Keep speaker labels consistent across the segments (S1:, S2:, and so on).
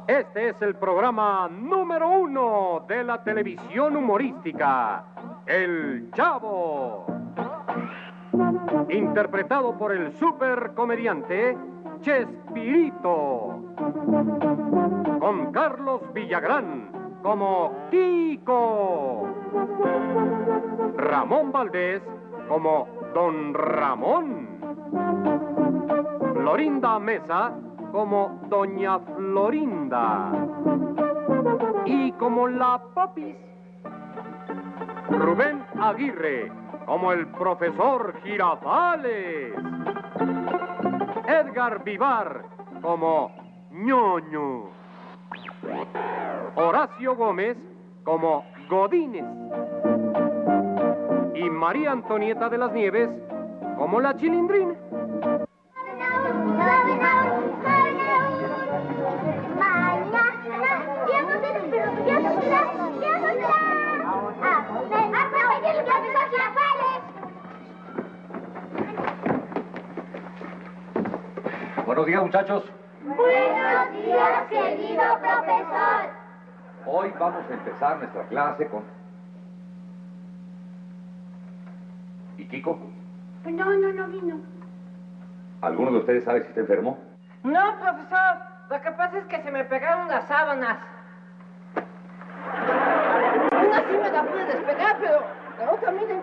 S1: Este es el programa número 1 de la televisión humorística, El Chavo. Interpretado por el supercomediante Chespirito. Con Carlos Villagrán como Kiko. Ramón Valdés como Don Ramón. Florinda Mesa como Doña Florinda. Y como la Popis, Rubén Aguirre como el profesor Girafales. Edgar Vivar como Ñoño. Horacio Gómez como Godínez. Y María Antonieta de las Nieves como la Chilindrina.
S2: Buenos días, muchachos.
S3: Buenos días, querido profesor.
S2: Hoy vamos a empezar nuestra clase con... ¿Y Kiko?
S3: No vino.
S2: ¿Alguno de ustedes sabe si está enfermo?
S4: No, profesor. Lo que pasa es que se me pegaron las sábanas. Una sí me la pude despegar, pero la otra, mire.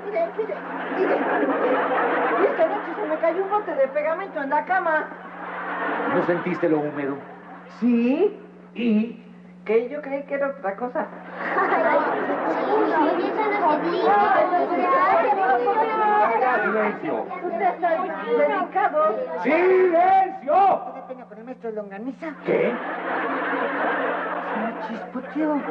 S4: Y esta noche se me cayó un bote de pegamento en la cama.
S2: ¿No sentiste lo húmedo?
S4: Sí, y que yo creí que era otra cosa.
S2: ¡Silencio!
S4: Usted está delicado.
S2: ¡Silencio!
S4: ¿Tiene pena con el maestro Longaniza?
S2: ¿Qué?
S4: Se me chispoteó.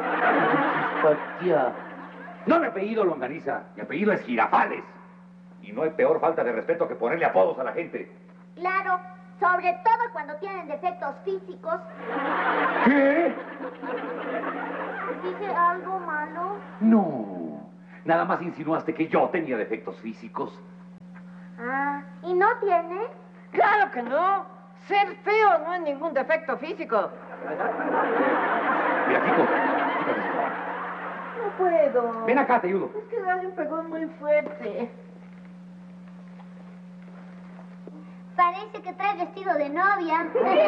S2: No me apellido Longaniza, mi apellido es Girafales. Y no hay peor falta de respeto que ponerle apodos a la gente.
S3: Claro, sobre todo cuando tienen defectos físicos.
S2: ¿Qué?
S3: ¿Dije algo malo?
S2: No, nada más insinuaste que yo tenía defectos físicos.
S3: Ah, ¿y no tiene?
S4: Claro que no. Ser feo no es ningún defecto físico.
S2: Mira, Kiko, quítate.
S4: No puedo.
S2: Ven acá, te ayudo.
S4: Es que darle un pegón muy fuerte.
S3: Parece que trae vestido de novia.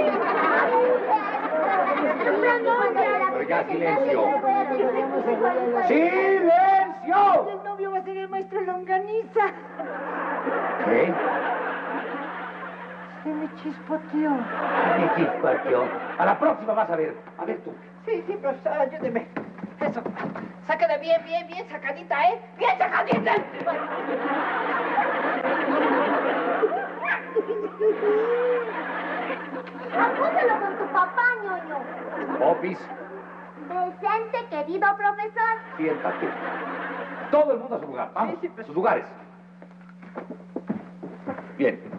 S2: Pero ya, silencio.
S4: ¡Silencio!
S2: ¡Silencio!
S4: El novio va a ser el maestro Longaniza.
S2: ¿Qué?
S4: Se me chispoteó.
S2: Me chispateó. A la próxima vas a ver. A ver tú.
S4: Sí, profesor, ayúdeme. Eso. Sáquela bien sacadita, ¿eh? ¡Bien sacadita!
S3: Apúntalo con tu papá, ñoño.
S2: Popis,
S3: Presente, querido profesor.
S2: siéntate. Todo el mundo a su lugar. Vamos,
S4: Sí,
S2: a sus lugares. Bien.